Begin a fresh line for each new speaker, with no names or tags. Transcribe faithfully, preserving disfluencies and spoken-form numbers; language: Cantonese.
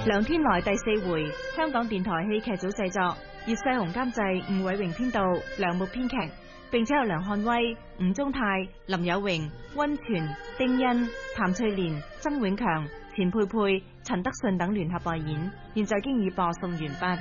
梁天來第四回，香港電台戲劇組製作，葉世雄監製，吳偉榮編導，梁木編劇，並且有梁漢威、吳宗泰、林有榮、溫泉、丁欣、譚翠蓮、曾永強、錢佩佩、陳德順等聯合代演，現在經已播送完畢。